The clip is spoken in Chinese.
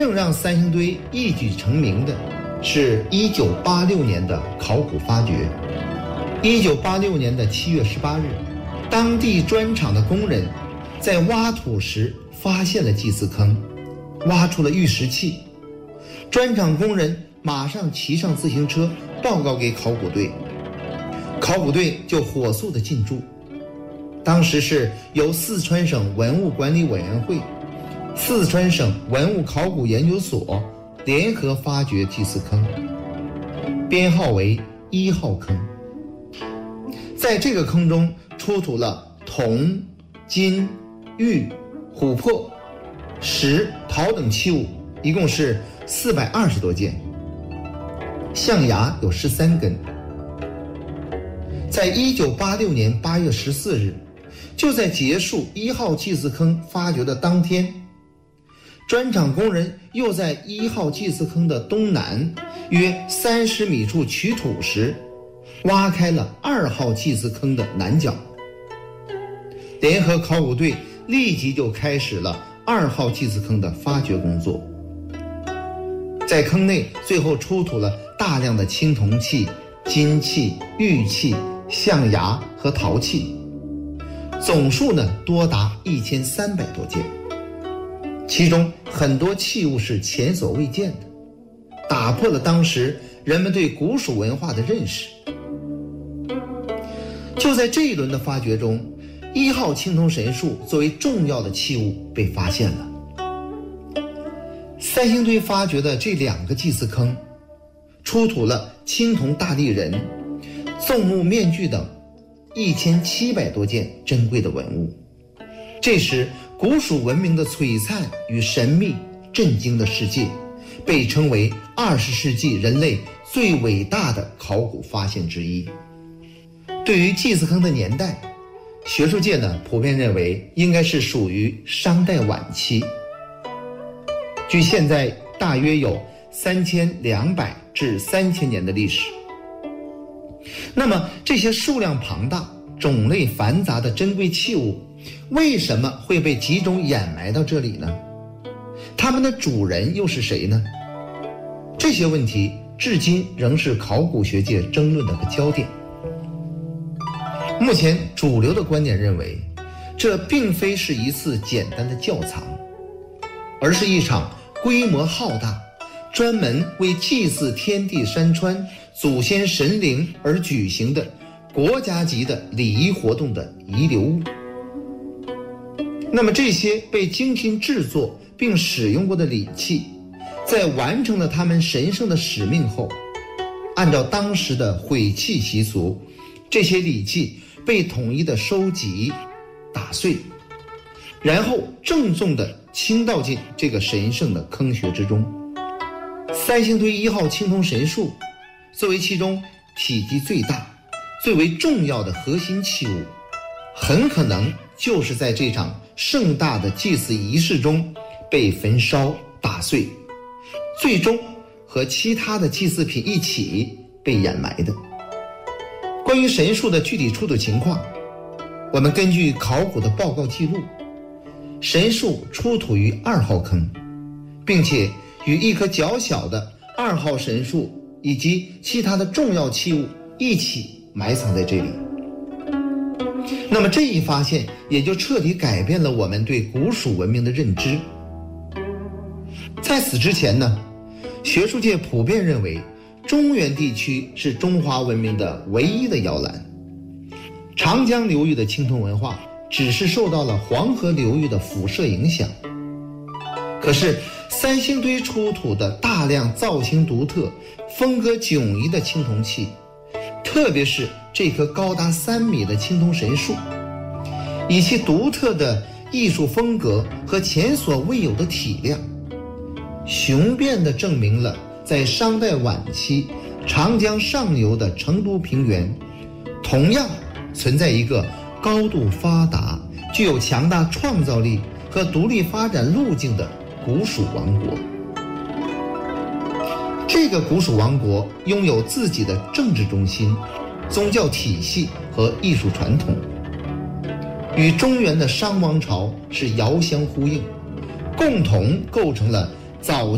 正让三星堆一举成名的是1986年的考古发掘。1986年的7月18日，当地砖厂的工人在挖土时发现了祭祀坑，挖出了玉石器。砖厂工人马上骑上自行车报告给考古队，考古队就火速的进驻。当时是由四川省文物管理委员会、四川省文物考古研究所联合发掘祭祀坑，编号为1号坑。在这个坑中出土了铜、金、玉、琥珀、石、陶等器物，一共是420多件，象牙有13根。在1986年8月14日，就在结束1号祭祀坑发掘的当天，砖厂工人又在1号祭祀坑的东南约30米处取土时，挖开了2号祭祀坑的南角。联合考古队立即就开始了2号祭祀坑的发掘工作。在坑内最后出土了大量的青铜器、金器、玉器、象牙和陶器，总数多达1300多件，其中很多器物是前所未见的，打破了当时人们对古蜀文化的认识。就在这一轮的发掘中，1号青铜神树作为重要的器物被发现了。三星堆发掘的这2个祭祀坑，出土了青铜大立人、纵目面具等1700多件珍贵的文物。这时，古蜀文明的璀璨与神秘震惊了世界，被称为20世纪人类最伟大的考古发现之一。对于祭祀坑的年代，学术界普遍认为应该是属于商代晚期，距现在大约有3200至3000年的历史。那么这些数量庞大、种类繁杂的珍贵器物为什么会被集中掩埋到这里呢？它们的主人又是谁呢？这些问题至今仍是考古学界争论的焦点。目前主流的观点认为，这并非是一次简单的窖藏，而是一场规模浩大、专门为祭祀天地山川、祖先神灵而举行的国家级的礼仪活动的遗留物。那么这些被精心制作并使用过的礼器，在完成了他们神圣的使命后，按照当时的毁弃习俗，这些礼器被统一的收集、打碎，然后郑重地倾倒进这个神圣的坑穴之中。三星堆1号青铜神树作为其中体积最大、最为重要的核心器物，很可能就是在这场盛大的祭祀仪式中被焚烧打碎，最终和其他的祭祀品一起被掩埋的。关于神树的具体出土情况，我们根据考古的报告记录，神树出土于2号坑，并且与一棵较小的2号神树以及其他的重要器物一起埋藏在这里。那么这一发现也就彻底改变了我们对古蜀文明的认知。在此之前学术界普遍认为中原地区是中华文明的唯一的摇篮，长江流域的青铜文化只是受到了黄河流域的辐射影响。可是三星堆出土的大量造型独特、风格迥异的青铜器，特别是这棵高达3米的青铜神树，以其独特的艺术风格和前所未有的体量，雄辩地证明了在商代晚期长江上游的成都平原，同样存在一个高度发达、具有强大创造力和独立发展路径的古蜀王国。这个古蜀王国拥有自己的政治中心、宗教体系和艺术传统，与中原的商王朝是遥相呼应，共同构成了早